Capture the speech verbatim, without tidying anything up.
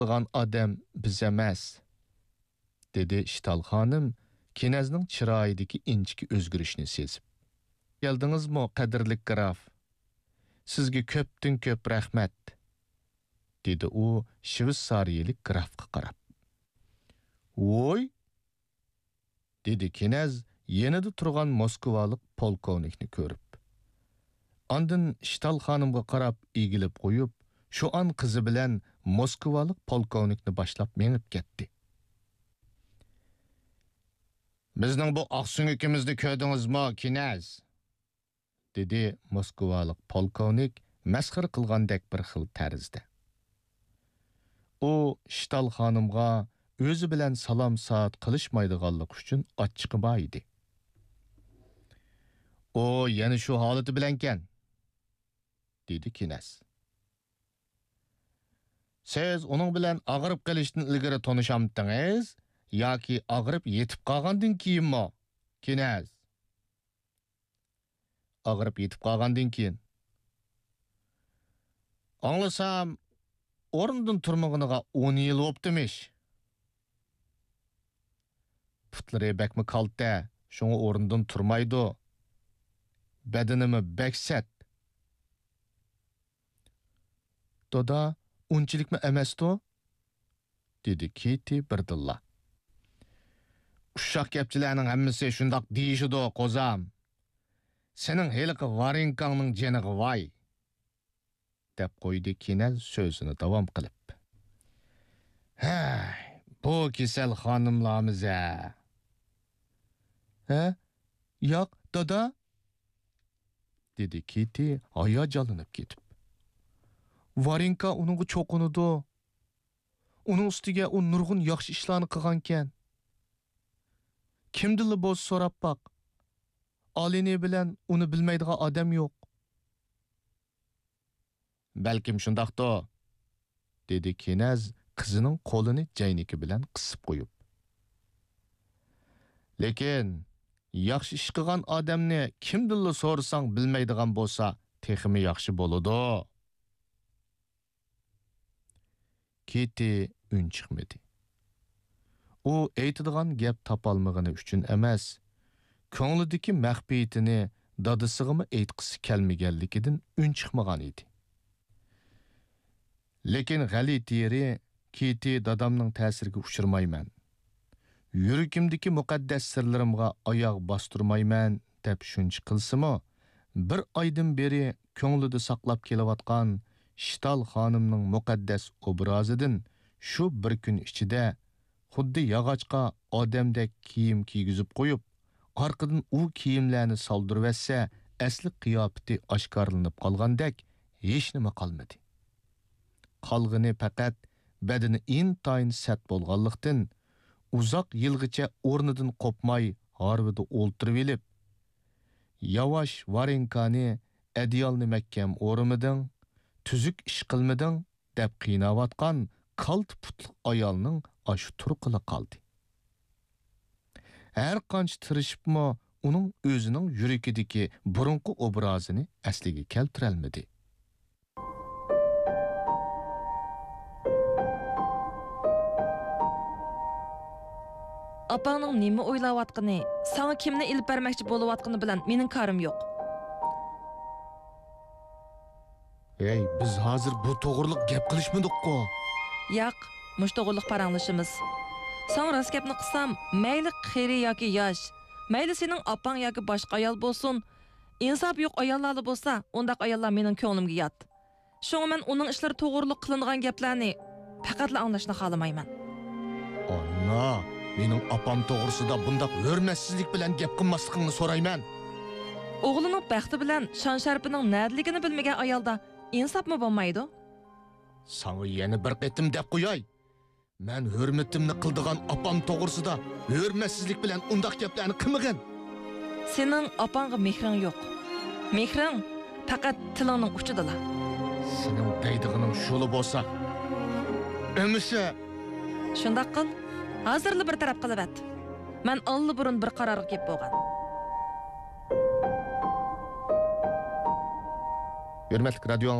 Qilgan odam biz emas, dedi Ishtal xonim Kenazning chiroyidagi inchki o'zgarishni sezib. Keldingizmi, qadrli graf? Sizga ko'pdan ko'p rahmat, dedi u Shvetsariyalik grafga qarab. Voy, dedi Kenaz yanada turgan Moskvalik polkovnikni ko'rib. Ondan Ishtal xonimga qarab egilib qo'yib, shu an qizi bilan Moskvalik polkovnikni boshlab menib ketdi. Bizning bu oqsungikimizni ko'rdingizmi, Kenaz? dedi Moskvalik polkovnik masxir qilgandek bir xil tarzda. U Ishtal xonimga o'zi bilan salom soat qilishmaydiganlik uchun ochiqi bor edi. O yana shu holati bilankan, dedi Kenaz. Siz uning bilan og'rib qilishdan ilgari tanishamdingiz yoki og'rib yetib qolgandan keyinmi, Kenaz? Og'rib yetib qolgandan keyin. Anglasam, o'rnidan turmag'iniga o'n yil o'pdimish. Putlari bakmi kalta, shunga o'rnidan turmaydi. Badanimi baksat. Doda, unchilikmi emasdi? dedi Kitty birdilla. Uşaq gapchilarning hammasi shundoq deyishidi, qo'zam. Sening heliqi Varenkaning janiga voy, deb qo'ydi Kenaz so'zini davom qilib. Ha, bu kasal xonimlarimiz a. Ha? Yo'q, doda, dedi Kitty hayajonlanib ketib. Varenka uningga cho'qinadi. Uning ustiga u nurg'un yaxshi ishlarni qilgan ekan. Kimdili bo'z so'rab baq. Alini bilan uni bilmaydigan odam yo'q. Balkim shundoqdi, dedi Kenaz qizining qo'lini jayniki bilan qisib qo'yib. Lekin yaxshi ish qilgan odamni kimdili so'rasang bilmaydigan bo'lsa, texmi yaxshi bo'ladi. Kitty un chiqmadi. U aytadigan gap topolmagani uchun emas, ko'nglidagi maxfiyatini dadasig'imi aytqisi kelmaganligidan un chiqmagan edi. Lekin g'alati yeri, Kitty dadamning ta'siriga uchirmayman. Yuragimdagi muqaddas sirlarimga oyoq bostirmayman deb shuncha qilsimi, bir oydan beri ko'nglida saqlab kelayotgan Ishtal xonimning muqaddas obrazidan shu bir kun ichida xuddi yog'ochqa odamdek kiyim kiygizib qo'yib, orqadan u kiyimlarni soldirib etsa, asli qiyofati oshkorlanib qolgandek hech nima qolmadi. Qolg'ini faqat badani intayin sat bo'lganlikdan uzoq yilgacha o'rnidan qopmay harvida o'ltirib elib, yavash Varenkani adiyalni mahkam o'rimiding, tuzuk ish qilmiding deb qiynayotgan kalt putliq ayolning ash turqili qoldi. Har qancha tirishibmi, uning o'zining yuragidagi burunqi obrazini asliga keltirolmadi. Apangning nima o'ylayotgani, sana kimni ilib bermoqchi bo'layotgani bilan mening ko'rim yo'q. Ey, biz hozir bu to'g'riliq gap qilishmadik-ku. Yo'q, mush to'g'riliq paranglashimiz. Sen rost gapni qilsam, mayli qiri yoki yosh, mayli sening opang yoki boshqa ayol bo'lsin, insof yo'q ayollar bo'lsa, undaq ayollar mening ko'nglimga yot. Shunga men uning ishlari to'g'riliq qilingan gaplarni faqatla anglashni xohlamayman. Anna, mening opam to'g'risida bundaq hurmatsizlik bilan gap qilmasligingni so'rayman. O'g'lining baxti bilan shon sharpining nadligini bilmagan ayolda insofmi bo'lmaydi? Sana yana bir qitim deb qo'yay. Men hurmatimni qildigan opam to'g'risida hurmatsizlik bilan undaq gaplarni qilmagan. Sening opangga mehring yo'q. Mehring faqat tilingning uchidalar. Sening deydigining shuli bo'lsa, emisha shundaq qil. Hozirli bir taraf qilibat. Men alli burun bir qarorga kelib bo'lgan. Hurmatli radio